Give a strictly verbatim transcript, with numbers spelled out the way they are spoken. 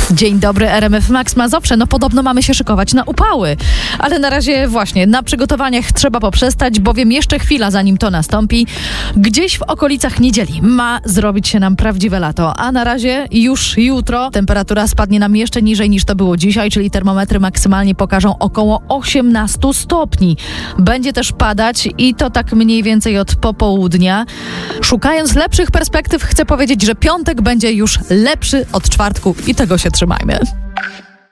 Dzień dobry, R M F Max Mazowsze. No podobno mamy się szykować na upały. Ale na razie właśnie na przygotowaniach trzeba poprzestać, bowiem jeszcze chwila zanim to nastąpi. Gdzieś w okolicach niedzieli ma zrobić się nam prawdziwe lato. A na razie już jutro temperatura spadnie nam jeszcze niżej niż to było dzisiaj, czyli termometry maksymalnie pokażą około osiemnaście stopni. Będzie też padać i to tak mniej więcej od popołudnia. Szukając lepszych perspektyw chcę powiedzieć, że piątek będzie już lepszy od czwartku i tego się trzymajmy.